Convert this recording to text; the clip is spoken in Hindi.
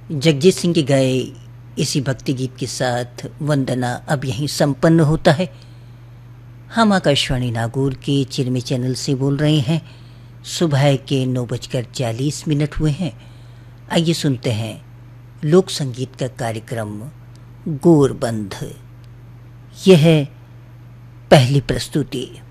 जगजीत सिंह के गाए इसी भक्ति गीत के साथ वंदना अब यहीं संपन्न होता है। हम आकाशवाणी नागौर के चिरमी चैनल से बोल रहे हैं। सुबह के 9:40 हुए हैं। आइए सुनते हैं लोक संगीत का कार्यक्रम गोरबंध। यह है पहली प्रस्तुति।